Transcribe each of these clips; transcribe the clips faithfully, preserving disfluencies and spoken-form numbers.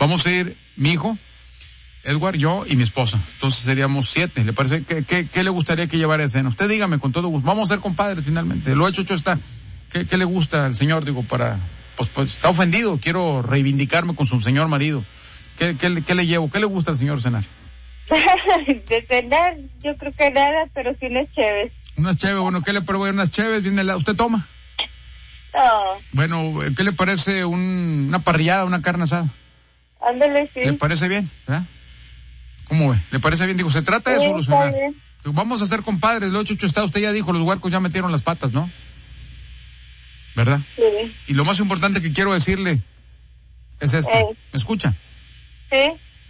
Vamos a ir mi hijo, Edward, yo y mi esposa. Entonces seríamos siete. ¿Le parece? ¿Qué, qué, qué le gustaría que llevara a escena? Usted dígame con todo gusto. Vamos a ser compadres finalmente. Lo hecho, hecho está. ¿Qué, qué le gusta al señor? Digo, para... Pues, pues está ofendido. Quiero reivindicarme con su señor marido. ¿Qué, qué, qué le llevo? ¿Qué le gusta al señor cenar? De cenar, yo creo que nada, pero sí unas chéves. Unas chéves, bueno, ¿qué le pruebo? Unas chéves, viene la... ¿Usted toma? No. Bueno, ¿qué le parece un, una parrillada, una carne asada? Ándale, sí. ¿Le parece bien? ¿Verdad? ¿Cómo ve? ¿Le parece bien? Digo, se trata de sí, solucionar. Digo, vamos a ser compadres, lo hecho, hecho está. Usted ya dijo, los huercos ya metieron las patas, ¿no? ¿Verdad? Sí. Y lo más importante que quiero decirle es esto. Eh. ¿Me escucha? Sí.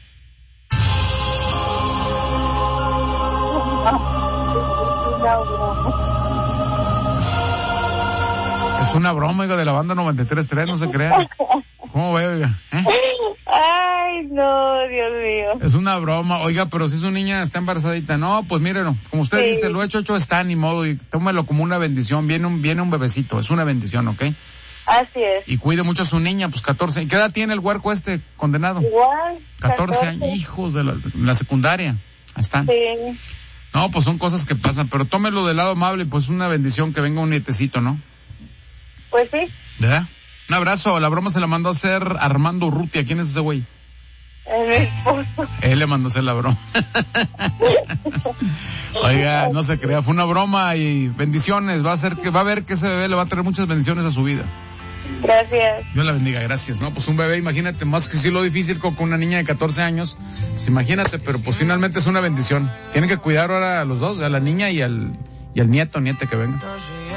Es una broma, oiga, de la banda noventa y tres tres, no se crea. ¿Cómo ve, oiga? ¿Eh? Ay, no, Dios mío. Es una broma, oiga, pero si su niña está embarazadita, no, pues mírenlo, como usted sí. dice, lo hecho, hecho está, ni modo, y tómelo como una bendición, viene un, viene un bebecito, es una bendición, ¿ok? Así es. Y cuide mucho a su niña, pues catorce, ¿qué edad tiene el huerco este condenado? Igual. catorce años, hijos de la, la secundaria, ahí están. Sí. No, pues son cosas que pasan, pero tómelo del lado amable, pues es una bendición que venga un nietecito, ¿no? Pues sí. ¿Verdad? Un abrazo, la broma se la mandó a hacer Armando Urrutia. ¿Quién es ese güey? Mi esposo. Él le mandó a hacer la broma. Oiga, no se crea, fue una broma y bendiciones. Va a ser que va a ver que ese bebé le va a traer muchas bendiciones a su vida. Gracias. Dios la bendiga, gracias. No, pues un bebé, imagínate, más que si lo difícil con, con una niña de catorce años, pues imagínate, pero pues finalmente es una bendición. Tienen que cuidar ahora a los dos, a la niña y al y al nieto, nieta que venga.